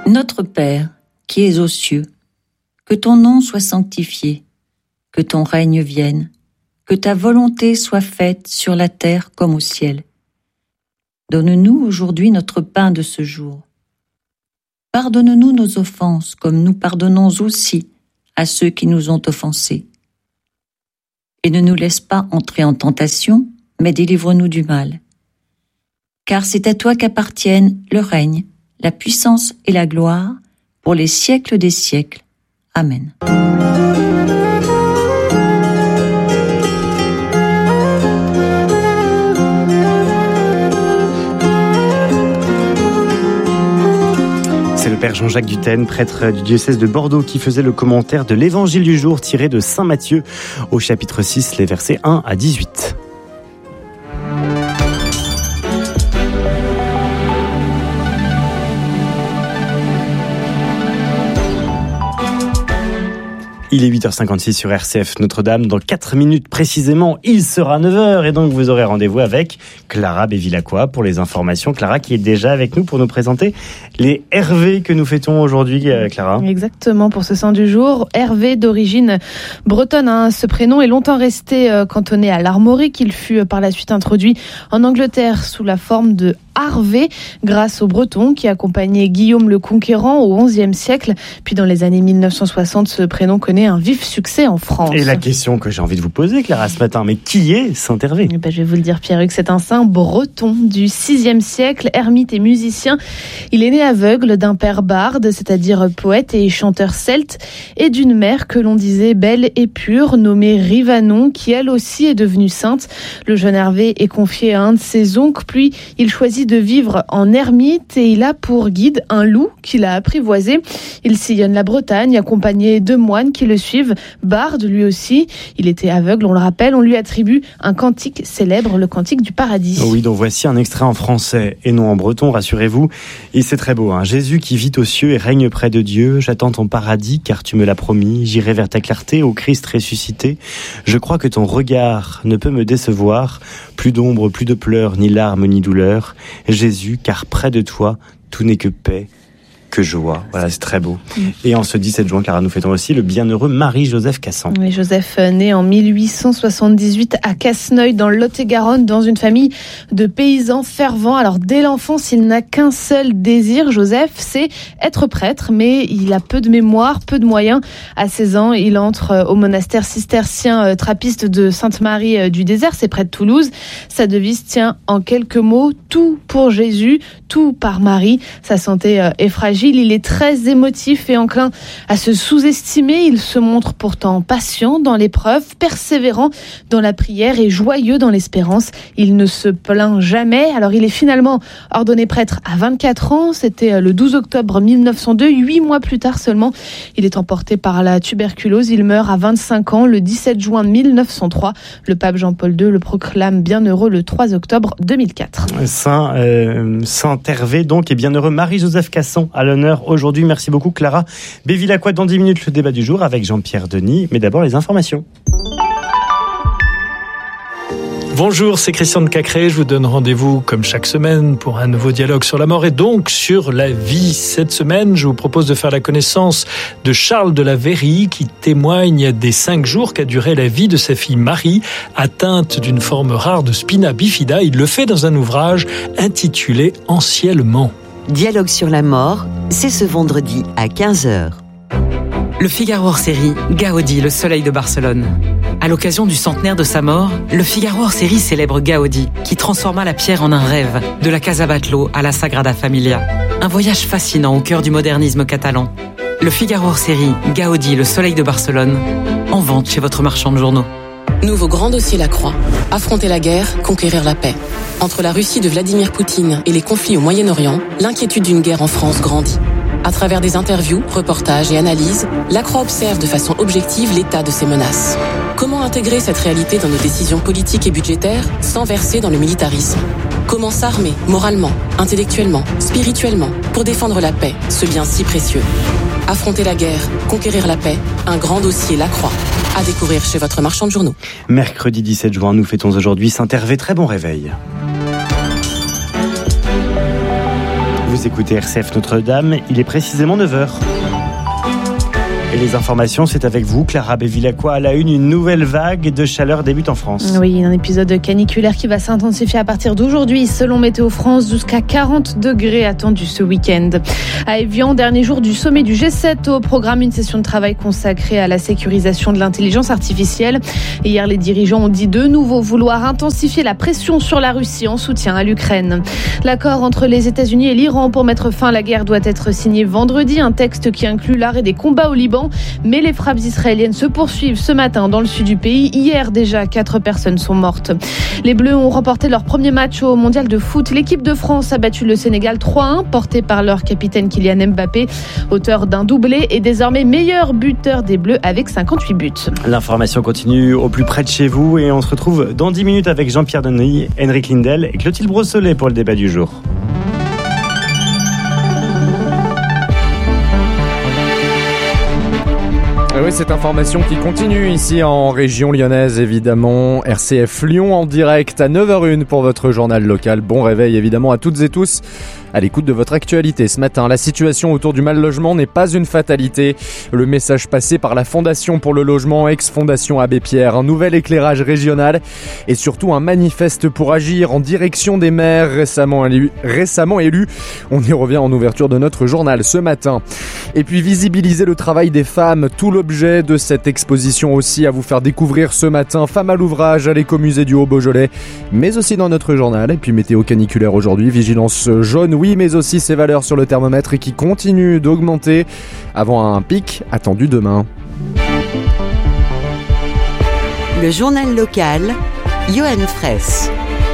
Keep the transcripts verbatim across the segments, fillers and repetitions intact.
Notre Père, qui es aux cieux, que ton nom soit sanctifié, que ton règne vienne, que ta volonté soit faite sur la terre comme au ciel. Donne-nous aujourd'hui notre pain de ce jour. Pardonne-nous nos offenses, comme nous pardonnons aussi à ceux qui nous ont offensés. Et ne nous laisse pas entrer en tentation, mais délivre-nous du mal. Car c'est à toi qu'appartiennent le règne, la puissance et la gloire, pour les siècles des siècles. Amen. C'est le père Jean-Jacques Dutène, prêtre du diocèse de Bordeaux, qui faisait le commentaire de l'évangile du jour tiré de saint Matthieu au chapitre six, les versets un à dix-huit. Il est huit heures cinquante-six sur R C F Notre-Dame. Dans quatre minutes précisément, il sera neuf heures. Et donc, vous aurez rendez-vous avec Clara Bévilacqua pour les informations. Clara qui est déjà avec nous pour nous présenter les Hervé que nous fêtons aujourd'hui, Clara. Exactement, pour ce saint du jour. Hervé, d'origine bretonne. Hein. Ce prénom est longtemps resté euh, cantonné à l'armorique. Il fut euh, par la suite introduit en Angleterre sous la forme de Harvé, grâce aux Bretons qui accompagnaient Guillaume le Conquérant au onzième siècle. Puis dans les années mille neuf cent soixante, ce prénom connaît un vif succès en France. Et la question que j'ai envie de vous poser, Clara, ce matin, mais qui est saint Hervé ? Eh ben, je vais vous le dire, Pierre-Hugues, c'est un saint breton du sixième siècle, ermite et musicien. Il est né aveugle d'un père barde, c'est-à-dire poète et chanteur celte, et d'une mère que l'on disait belle et pure, nommée Rivanon, qui elle aussi est devenue sainte. Le jeune Hervé est confié à un de ses oncles, puis il choisit de vivre en ermite et il a pour guide un loup qu'il a apprivoisé. Il sillonne la Bretagne, accompagné de moines qui le suivent. Barde, lui aussi, il était aveugle, on le rappelle, on lui attribue un cantique célèbre, le cantique du paradis. Oui, donc voici un extrait en français et non en breton, rassurez-vous. Et c'est très beau, hein. Jésus qui vit aux cieux et règne près de Dieu, j'attends ton paradis car tu me l'as promis, j'irai vers ta clarté, ô Christ ressuscité. Je crois que ton regard ne peut me décevoir, plus d'ombre, plus de pleurs, ni larmes, ni douleurs. Jésus, car près de toi, tout n'est que paix, que joie. Voilà, c'est très beau. Mmh. Et en ce dix-sept juin, Clara, nous fêtons aussi le bienheureux Marie-Joseph Cassan. Oui, Joseph, né en mille huit cent soixante-dix-huit à Casseneuil, dans le Lot-et-Garonne, dans une famille de paysans fervents. Alors, dès l'enfance, il n'a qu'un seul désir, Joseph, c'est être prêtre, mais il a peu de mémoire, peu de moyens. À seize ans, il entre au monastère cistercien trappiste de Sainte-Marie du Désert, c'est près de Toulouse. Sa devise tient en quelques mots, tout pour Jésus, tout par Marie. Sa santé est fragile. Il est très émotif et enclin à se sous-estimer. Il se montre pourtant patient dans l'épreuve, persévérant dans la prière et joyeux dans l'espérance. Il ne se plaint jamais. Alors il est finalement ordonné prêtre à vingt-quatre ans. C'était le douze octobre mille neuf cent deux. Huit mois plus tard seulement, il est emporté par la tuberculose. Il meurt à vingt-cinq ans le dix-sept juin mille neuf cent trois. Le pape Jean-Paul deux le proclame bienheureux le trois octobre deux mille quatre. Saint, euh, Saint Hervé donc et bienheureux Marie-Joseph Cassan à l'honneur aujourd'hui. Merci beaucoup Clara Bévilacqua. Dans dix minutes, le débat du jour avec Jean-Pierre Denis. Mais d'abord, les informations. Bonjour, c'est Christian de Cacré. Je vous donne rendez-vous comme chaque semaine pour un nouveau dialogue sur la mort et donc sur la vie. Cette semaine, je vous propose de faire la connaissance de Charles de la Vérie qui témoigne des cinq jours qu'a duré la vie de sa fille Marie, atteinte d'une forme rare de spina bifida. Il le fait dans un ouvrage intitulé « Anciennement ». Dialogue sur la mort, c'est ce vendredi à quinze heures. Le Figaro hors-série, Gaudi, le soleil de Barcelone. À l'occasion du centenaire de sa mort, le Figaro hors-série célèbre Gaudi, qui transforma la pierre en un rêve, de la Casa Batlló à la Sagrada Familia. Un voyage fascinant au cœur du modernisme catalan. Le Figaro hors-série, Gaudi, le soleil de Barcelone, en vente chez votre marchand de journaux. Nouveau grand dossier Lacroix. Affronter la guerre, conquérir la paix. Entre la Russie de Vladimir Poutine et les conflits au Moyen-Orient, l'inquiétude d'une guerre en France grandit. À travers des interviews, reportages et analyses, Lacroix observe de façon objective l'état de ces menaces. Comment intégrer cette réalité dans nos décisions politiques et budgétaires sans verser dans le militarisme ? Comment s'armer moralement, intellectuellement, spirituellement pour défendre la paix, ce bien si précieux ? Affronter la guerre, conquérir la paix, un grand dossier Lacroix. À découvrir chez votre marchand de journaux. Mercredi dix-sept juin, nous fêtons aujourd'hui Saint Hervé. Très bon réveil. Vous écoutez R C F Notre-Dame, il est précisément neuf heures. Et les informations, c'est avec vous, Clara Bévilacqua. À la une, une nouvelle vague de chaleur débute en France. Oui, un épisode caniculaire qui va s'intensifier à partir d'aujourd'hui. Selon Météo France, jusqu'à quarante degrés attendus ce week-end. À Évian, dernier jour du sommet du G sept. Au programme, une session de travail consacrée à la sécurisation de l'intelligence artificielle. Et hier, les dirigeants ont dit de nouveau vouloir intensifier la pression sur la Russie en soutien à l'Ukraine. L'accord entre les États-Unis et l'Iran pour mettre fin à la guerre doit être signé vendredi. Un texte qui inclut l'arrêt des combats au Liban. Mais les frappes israéliennes se poursuivent ce matin dans le sud du pays. Hier déjà, quatre personnes sont mortes. Les Bleus ont remporté leur premier match au mondial de foot. L'équipe de France a battu le Sénégal trois à un, porté par leur capitaine Kylian Mbappé, auteur d'un doublé et désormais meilleur buteur des Bleus avec cinquante-huit buts. L'information continue au plus près de chez vous et on se retrouve dans dix minutes avec Jean-Pierre Denis, Henrik Lindel et Clotilde Brossolet pour le débat du jour. Oui, cette information qui continue ici en région lyonnaise, évidemment. R C F Lyon en direct à neuf heures une pour votre journal local. Bon réveil, évidemment, à toutes et tous. À l'écoute de votre actualité ce matin, la situation autour du mal-logement n'est pas une fatalité. Le message passé par la Fondation pour le logement, ex-Fondation Abbé Pierre, un nouvel éclairage régional et surtout un manifeste pour agir en direction des maires récemment élus. Récemment élus. On y revient en ouverture de notre journal ce matin. Et puis visibiliser le travail des femmes, tout l'objet de cette exposition aussi à vous faire découvrir ce matin. Femmes à l'ouvrage à l'écomusée du Haut-Beaujolais, mais aussi dans notre journal. Et puis météo caniculaire aujourd'hui, vigilance jaune. Oui, mais aussi ces valeurs sur le thermomètre qui continuent d'augmenter avant un pic attendu demain. Le journal local, Johan Fraisse.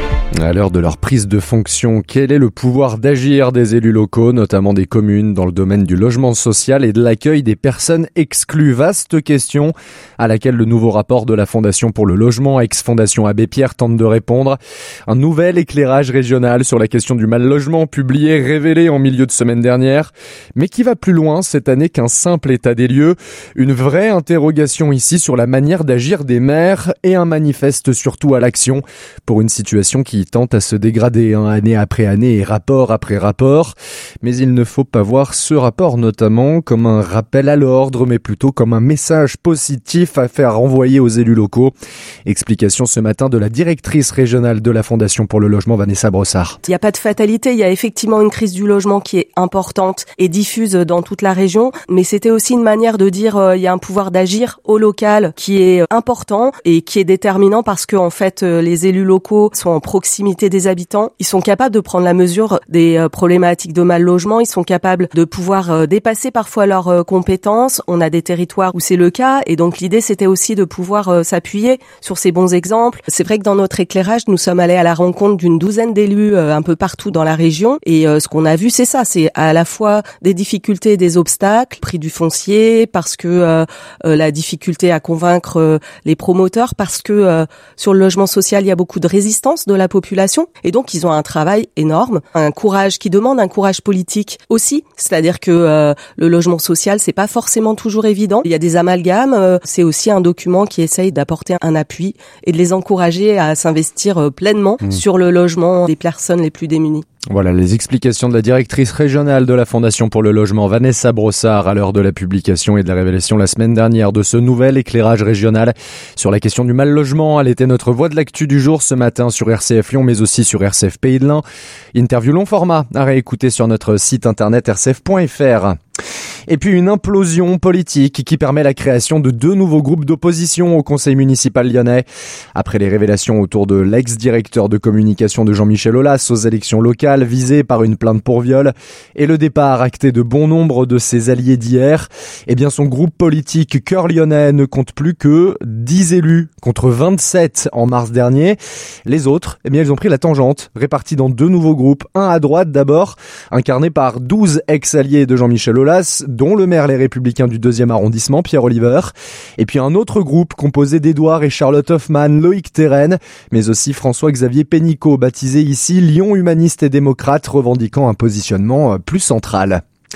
À l'heure de leur prise de fonction, quel est le pouvoir d'agir des élus locaux, notamment des communes, dans le domaine du logement social et de l'accueil des personnes exclues? Vaste question à laquelle le nouveau rapport de la Fondation pour le logement, ex-Fondation Abbé Pierre, tente de répondre. Un nouvel éclairage régional sur la question du mal-logement, publié, révélé en milieu de semaine dernière, mais qui va plus loin cette année qu'un simple état des lieux. Une vraie interrogation ici sur la manière d'agir des maires et un manifeste surtout à l'action pour une situation qui tente à se dégrader hein, année après année et rapport après rapport. Mais il ne faut pas voir ce rapport notamment comme un rappel à l'ordre, mais plutôt comme un message positif à faire renvoyer aux élus locaux. Explication ce matin de la directrice régionale de la Fondation pour le logement, Vanessa Brossard. Il n'y a pas de fatalité, il y a effectivement une crise du logement qui est importante et diffuse dans toute la région, mais c'était aussi une manière de dire euh, il y a un pouvoir d'agir au local qui est important et qui est déterminant parce que en fait euh, les élus locaux sont en proximité des habitants, ils sont capables de prendre la mesure des euh, problématiques de mal logement, ils sont capables de pouvoir euh, dépasser parfois leurs euh, compétences. On a des territoires où c'est le cas et donc l'idée c'était aussi de pouvoir euh, s'appuyer sur ces bons exemples. C'est vrai que dans notre éclairage, nous sommes allés à la rencontre d'une douzaine d'élus euh, un peu partout dans la région et euh, ce qu'on a vu c'est ça, c'est à la fois des difficultés et des obstacles, prix du foncier parce que euh, euh, la difficulté à convaincre euh, les promoteurs parce que euh, sur le logement social, il y a beaucoup de résistance de la population et donc ils ont un travail énorme, un courage qui demande un courage politique aussi, c'est-à-dire que euh, le logement social c'est pas forcément toujours évident, il y a des amalgames, euh, c'est aussi un document qui essaye d'apporter un appui et de les encourager à s'investir euh, pleinement mmh. sur le logement des personnes les plus démunies. Voilà les explications de la directrice régionale de la Fondation pour le logement, Vanessa Brossard, à l'heure de la publication et de la révélation la semaine dernière de ce nouvel éclairage régional sur la question du mal-logement. Elle était notre voix de l'actu du jour ce matin sur R C F Lyon, mais aussi sur R C F Pays de l'Ain. Interview long format à réécouter sur notre site internet r c f point f r. Et puis une implosion politique qui permet la création de deux nouveaux groupes d'opposition au conseil municipal lyonnais. Après les révélations autour de l'ex-directeur de communication de Jean-Michel Aulas aux élections locales visé par une plainte pour viol et le départ acté de bon nombre de ses alliés d'hier, eh bien son groupe politique Cœur Lyonnais ne compte plus que dix élus contre vingt-sept en mars dernier. Les autres, eh bien ils ont pris la tangente, répartis dans deux nouveaux groupes, un à droite d'abord, incarné par douze ex-alliés de Jean-Michel Aulas, dont le maire Les Républicains du deuxième arrondissement, Pierre Oliver, et puis un autre groupe composé d'Édouard et Charlotte Hoffmann, Loïc Terren, mais aussi François-Xavier Pénicaud, baptisé ici Lyon Humaniste et Démocrate, revendiquant un positionnement plus central.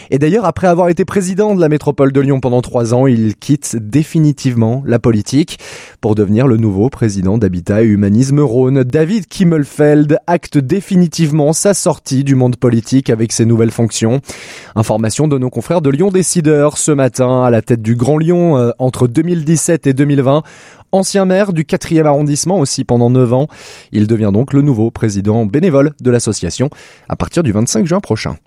Et d'ailleurs, après avoir été président de la métropole de Lyon pendant trois ans, il quitte définitivement la politique pour devenir le nouveau président d'Habitat et Humanisme Rhône. David Kimmelfeld acte définitivement sa sortie du monde politique avec ses nouvelles fonctions. Information de nos confrères de Lyon Décideur ce matin à la tête du Grand Lyon euh, entre deux mille dix-sept et deux mille vingt. Ancien maire du quatrième arrondissement aussi pendant neuf ans. Il devient donc le nouveau président bénévole de l'association à partir du vingt-cinq juin prochain.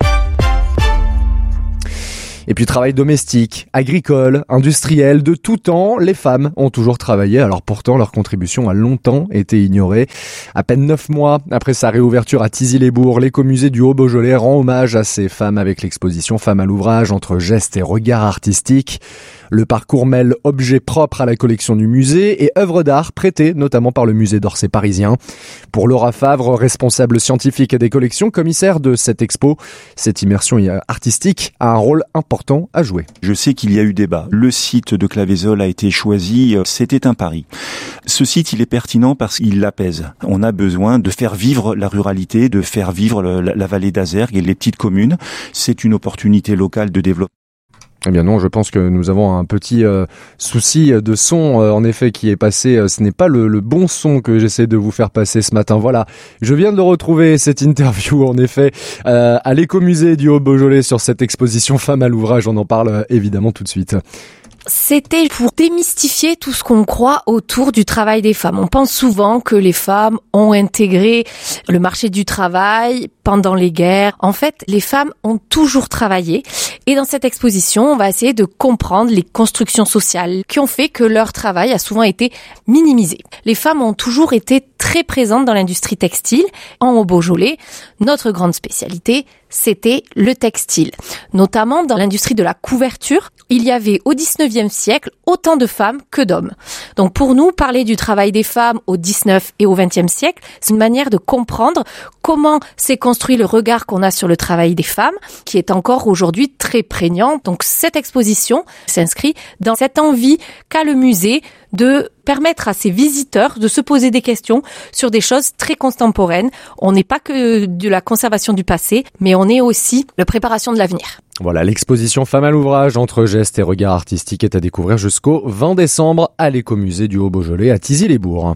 Et puis travail domestique, agricole, industriel, de tout temps, les femmes ont toujours travaillé. Alors pourtant, leur contribution a longtemps été ignorée. À peine neuf mois après sa réouverture à Thizy-les-Bourgs, l'écomusée du Haut-Beaujolais rend hommage à ces femmes avec l'exposition Femmes à l'ouvrage entre gestes et regards artistiques. Le parcours mêle objets propres à la collection du musée et œuvres d'art prêtées notamment par le musée d'Orsay parisien. Pour Laura Favre, responsable scientifique des collections, commissaire de cette expo, cette immersion artistique a un rôle important à jouer. Je sais qu'il y a eu débat. Le site de Claveyzol a été choisi, c'était un pari. Ce site, il est pertinent parce qu'il l'apaise. On a besoin de faire vivre la ruralité, de faire vivre le, la, la vallée d'Azergues et les petites communes. C'est une opportunité locale de développement. Eh bien non, je pense que nous avons un petit euh, souci de son, euh, en effet, qui est passé. Euh, ce n'est pas le, le bon son que j'essaie de vous faire passer ce matin. Voilà, je viens de retrouver cette interview, en effet, euh, à l'écomusée du Haut-Beaujolais sur cette exposition Femmes à l'ouvrage. On en parle euh, évidemment tout de suite. C'était pour démystifier tout ce qu'on croit autour du travail des femmes. On pense souvent que les femmes ont intégré le marché du travail pendant les guerres. En fait, les femmes ont toujours travaillé. Et dans cette exposition, on va essayer de comprendre les constructions sociales qui ont fait que leur travail a souvent été minimisé. Les femmes ont toujours été très présentes dans l'industrie textile. En Haut-Beaujolais, notre grande spécialité, c'était le textile. Notamment dans l'industrie de la couverture, il y avait au dix-neuvième siècle autant de femmes que d'hommes. Donc pour nous, parler du travail des femmes au dix-neuvième et au vingtième siècle, c'est une manière de comprendre comment s'est construit le regard qu'on a sur le travail des femmes, qui est encore aujourd'hui très prégnant. Donc cette exposition s'inscrit dans cette envie qu'a le musée de permettre à ses visiteurs de se poser des questions sur des choses très contemporaines. On n'est pas que de la conservation du passé, mais on est aussi la préparation de l'avenir. Voilà, l'exposition Femmes à l'ouvrage entre gestes et regards artistiques est à découvrir jusqu'au vingt décembre à l'écomusée du Haut-Beaujolais à Thizy-les-Bourgs.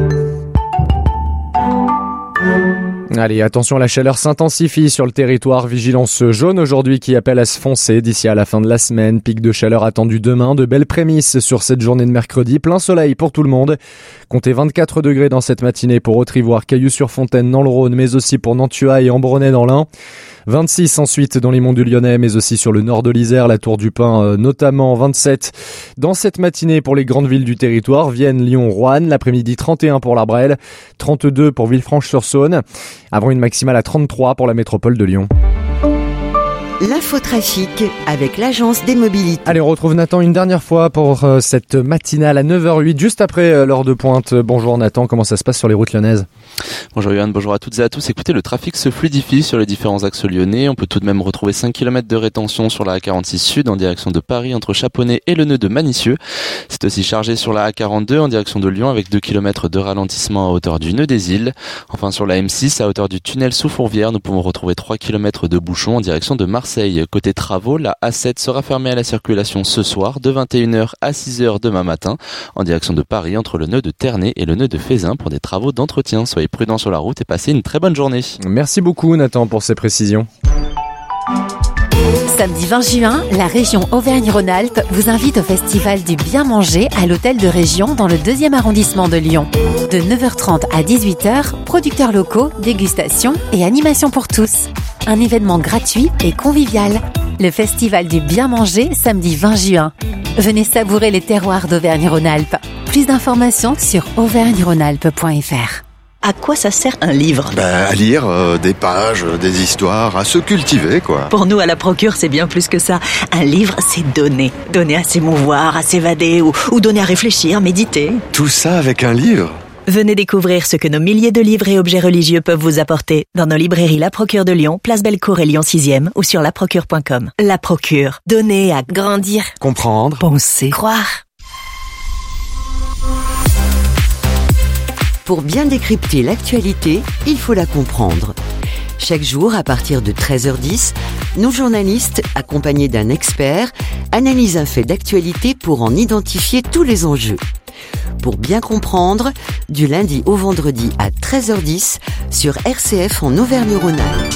Allez, attention, la chaleur s'intensifie sur le territoire. Vigilance jaune aujourd'hui qui appelle à se foncer d'ici à la fin de la semaine. Pic de chaleur attendu demain. De belles prémices sur cette journée de mercredi. Plein soleil pour tout le monde. Comptez vingt-quatre degrés dans cette matinée pour Haute-Ivoire, Cailloux-sur-Fontaine dans le Rhône, mais aussi pour Nantua et Ambronay dans l'Ain. vingt-six ensuite dans les monts du Lyonnais, mais aussi sur le nord de l'Isère, la Tour du Pin euh, notamment. vingt-sept dans cette matinée pour les grandes villes du territoire, Vienne, Lyon, Roanne. L'après-midi, trente et un pour l'Arbrel, trente-deux pour Villefranche-sur-Saône, avant une maximale à trente-trois pour la métropole de Lyon. L'infotrafic avec l'agence des mobilités. Allez, on retrouve Nathan une dernière fois pour euh, cette matinale à neuf heures huit, juste après euh, l'heure de pointe. Bonjour Nathan, comment ça se passe sur les routes lyonnaises ? Bonjour Yoann, bonjour à toutes et à tous. Écoutez, le trafic se fluidifie sur les différents axes lyonnais. On peut tout de même retrouver cinq kilomètres de rétention sur la A quarante-six Sud en direction de Paris entre Chaponnet et le nœud de Manicieux. C'est aussi chargé sur la A quarante-deux en direction de Lyon avec deux kilomètres de ralentissement à hauteur du nœud des Îles. Enfin sur la M six à hauteur du tunnel sous Fourvière, nous pouvons retrouver trois kilomètres de bouchons en direction de Marseille. Côté travaux, la A sept sera fermée à la circulation ce soir de vingt et une heures à six heures demain matin en direction de Paris entre le nœud de Ternay et le nœud de Fézin pour des travaux d'entretien. Soyez prudents sur la route et passez une très bonne journée. Merci beaucoup Nathan pour ces précisions. Samedi vingt juin, la région Auvergne-Rhône-Alpes vous invite au festival du bien manger à l'hôtel de région dans le deuxième arrondissement de Lyon. De neuf heures trente à dix-huit heures, producteurs locaux, dégustation et animation pour tous. Un événement gratuit et convivial. Le festival du bien manger samedi vingt juin. Venez savourer les terroirs d'Auvergne-Rhône-Alpes. Plus d'informations sur auvergne rhône alpes point f r. À quoi ça sert un livre ? Ben, à lire euh, des pages, euh, des histoires, à se cultiver, quoi. Pour nous, à la Procure, c'est bien plus que ça. Un livre, c'est donner. Donner à s'émouvoir, à s'évader, ou, ou donner à réfléchir, méditer. Tout ça avec un livre ? Venez découvrir ce que nos milliers de livres et objets religieux peuvent vous apporter dans nos librairies La Procure de Lyon, Place Bellecour et Lyon sixième ou sur la procure point com. La Procure. Donner à grandir. Comprendre. Penser. Croire. Pour bien décrypter l'actualité, il faut la comprendre. Chaque jour, à partir de treize heures dix, nos journalistes, accompagnés d'un expert, analysent un fait d'actualité pour en identifier tous les enjeux. Pour bien comprendre, du lundi au vendredi à treize heures dix sur R C F en Auvergne-Rhône-Alpes.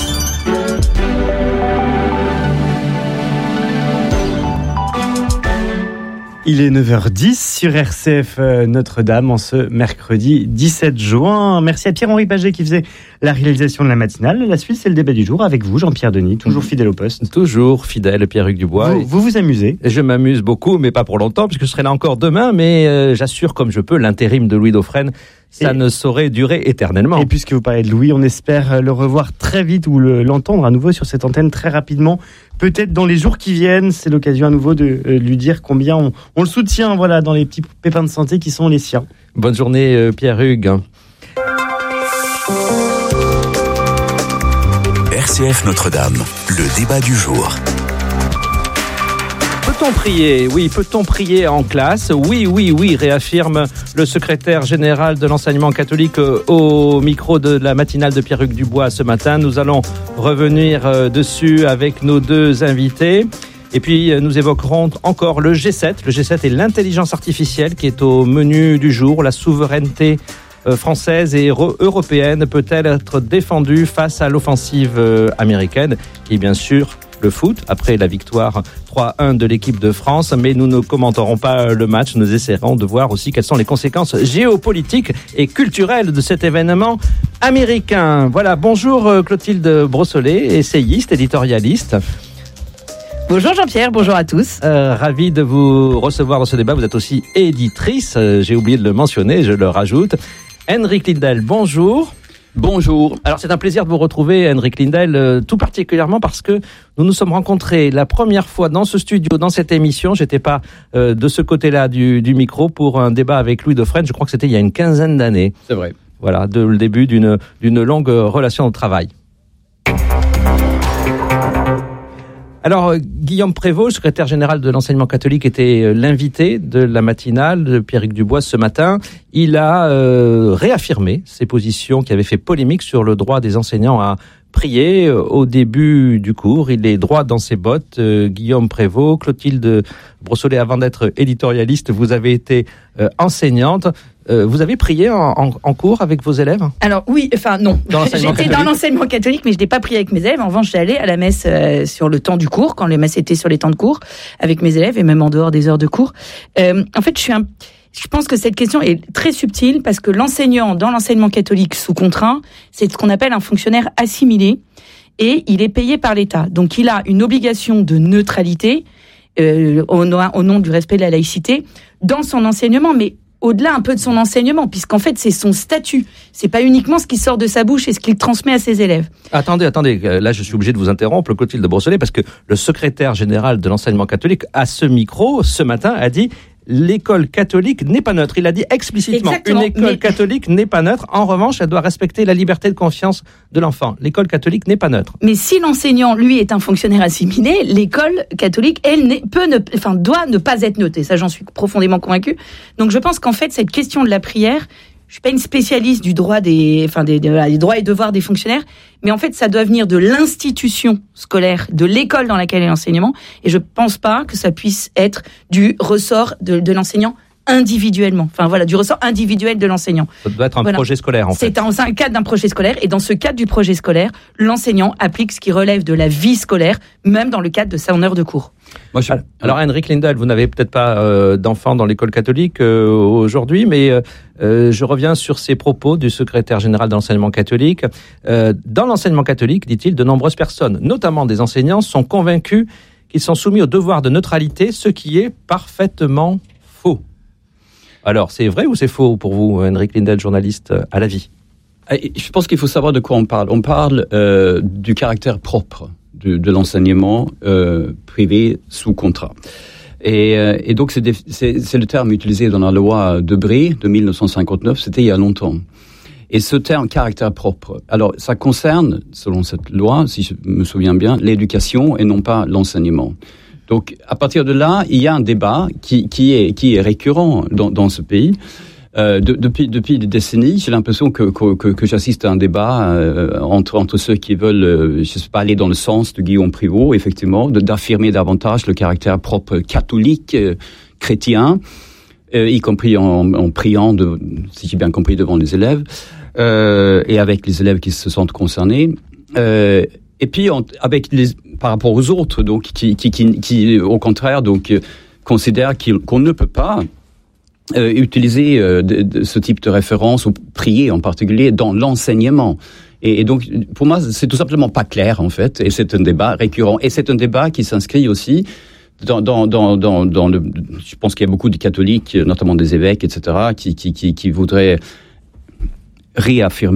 Il est neuf heures dix sur R C F Notre-Dame en ce mercredi dix-sept juin. Merci à Pierre-Henri Paget qui faisait la réalisation de la matinale. La suite, c'est le débat du jour avec vous, Jean-Pierre Denis, toujours fidèle au poste. Toujours fidèle, Pierre-Hugues Dubois. Vous, vous vous amusez? Je m'amuse beaucoup, mais pas pour longtemps, puisque je serai là encore demain, mais euh, j'assure comme je peux l'intérim de Louis Dauphren. Ça et, ne saurait durer éternellement. Et puisque vous parlez de Louis, on espère le revoir très vite ou le, l'entendre à nouveau sur cette antenne très rapidement. Peut-être dans les jours qui viennent, c'est l'occasion à nouveau de, euh, de lui dire combien on, on le soutient, voilà, dans les petits pépins de santé qui sont les siens. Bonne journée, euh, Pierre-Hugues. R C F Notre-Dame, le débat du jour. Peut-on prier ? Oui, peut-on prier en classe ? Oui, oui, oui, réaffirme le secrétaire général de l'enseignement catholique au micro de la matinale de Pierre-Hugues Dubois ce matin. Nous allons revenir dessus avec nos deux invités. Et puis, nous évoquerons encore le G sept. Le G sept et l'intelligence artificielle qui est au menu du jour. La souveraineté française et européenne peut-elle être défendue face à l'offensive américaine ? Et bien sûr, le foot, après la victoire trois un de l'équipe de France, mais nous ne commenterons pas le match, nous essaierons de voir aussi quelles sont les conséquences géopolitiques et culturelles de cet événement américain. Voilà, bonjour Clotilde Brossolet, essayiste, éditorialiste. Bonjour Jean-Pierre, bonjour à tous. Euh, ravi de vous recevoir dans ce débat, vous êtes aussi éditrice, euh, j'ai oublié de le mentionner, je le rajoute. Henrik Lindell, bonjour. Bonjour. Alors c'est un plaisir de vous retrouver, Henrik Lindell, euh, tout particulièrement parce que nous nous sommes rencontrés la première fois dans ce studio, dans cette émission. J'étais pas euh, de ce côté-là du, du micro pour un débat avec Louis Dauphren. Je crois que c'était il y a une quinzaine d'années. C'est vrai. Voilà, de, le début d'une, d'une longue relation de travail. Alors, euh, Guillaume Prévost, secrétaire général de l'enseignement catholique, était euh, l'invité de la matinale de Pierre-Hugues Dubois ce matin. Il a euh, réaffirmé ses positions qui avaient fait polémique sur le droit des enseignants à prier euh, au début du cours. Il est droit dans ses bottes. Euh, Guillaume Prévost, Clotilde Brossolet, avant d'être éditorialiste, vous avez été euh, enseignante. Euh, vous avez prié en, en, en cours avec vos élèves ? Alors oui, enfin non. J'étais catholique. Dans l'enseignement catholique, mais je n'ai pas prié avec mes élèves. En revanche, j'allais à la messe euh, sur le temps du cours, quand les messes étaient sur les temps de cours, avec mes élèves et même en dehors des heures de cours. Euh, en fait, je suis un... Je pense que cette question est très subtile parce que l'enseignant dans l'enseignement catholique sous contraint, c'est ce qu'on appelle un fonctionnaire assimilé et il est payé par l'État. Donc il a une obligation de neutralité euh, au, au nom du respect de la laïcité dans son enseignement, mais au-delà un peu de son enseignement, puisqu'en fait, c'est son statut. C'est pas uniquement ce qui sort de sa bouche et ce qu'il transmet à ses élèves. Attendez, attendez. Là, je suis obligé de vous interrompre, Clotilde Brossolet, parce que le secrétaire général de l'enseignement catholique, à ce micro, ce matin, a dit l'école catholique n'est pas neutre. Il a dit explicitement, exactement, une école mais... catholique n'est pas neutre. En revanche, elle doit respecter la liberté de conscience de l'enfant. L'école catholique n'est pas neutre. Mais si l'enseignant, lui, est un fonctionnaire assimilé, l'école catholique, elle, n'est, peut ne, enfin, doit ne pas être neutre. Et ça, j'en suis profondément convaincue. Donc, je pense qu'en fait, cette question de la prière, je suis pas une spécialiste du droit des, enfin, des, des, des droits et devoirs des fonctionnaires, mais en fait, ça doit venir de l'institution scolaire, de l'école dans laquelle est l'enseignement, et je pense pas que ça puisse être du ressort de, de l'enseignant individuellement. Enfin voilà, du ressort individuel de l'enseignant. Ça doit être un voilà. projet scolaire en fait. C'est dans un cadre d'un projet scolaire et dans ce cadre du projet scolaire, l'enseignant applique ce qui relève de la vie scolaire, même dans le cadre de son heure de cours. Moi, je... Alors, Henrik Lindell, vous n'avez peut-être pas euh, d'enfants dans l'école catholique euh, aujourd'hui, mais euh, je reviens sur ces propos du secrétaire général de l'enseignement catholique. Euh, dans l'enseignement catholique, dit-il, de nombreuses personnes, notamment des enseignants, sont convaincus qu'ils sont soumis au devoir de neutralité, ce qui est parfaitement faux. Alors, c'est vrai ou c'est faux pour vous, Henrik Lindell, journaliste à la vie ? Je pense qu'il faut savoir de quoi on parle. On parle euh, du caractère propre de, de l'enseignement euh, privé sous contrat. Et, euh, et donc, c'est, c'est, c'est le terme utilisé dans la loi Debré de mille neuf cent cinquante-neuf, c'était il y a longtemps. Et ce terme caractère propre, alors ça concerne, selon cette loi, si je me souviens bien, l'éducation et non pas l'enseignement. Donc, à partir de là, il y a un débat qui, qui est, qui est récurrent dans, dans ce pays. Euh, de, depuis depuis des décennies, j'ai l'impression que que, que j'assiste à un débat euh, entre entre ceux qui veulent, euh, je sais pas, aller dans le sens de Guillaume Prévost, effectivement, de, d'affirmer davantage le caractère propre catholique, euh, chrétien, euh, y compris en, en priant, de, si j'ai bien compris, devant les élèves euh, et avec les élèves qui se sentent concernés. Euh, et puis en, avec les par rapport aux autres, donc qui qui qui, qui au contraire donc euh, considèrent qu'on ne peut pas Euh, utiliser euh, de, de ce type de référence ou prier en particulier dans l'enseignement. Et, et donc, pour moi, c'est tout simplement pas clair en fait. Et c'est un débat récurrent. Et c'est un débat qui s'inscrit aussi dans, dans, dans, dans, dans le. Je pense qu'il y a beaucoup de catholiques, notamment des évêques, et cetera, qui, qui, qui, qui voudraient réaffirmer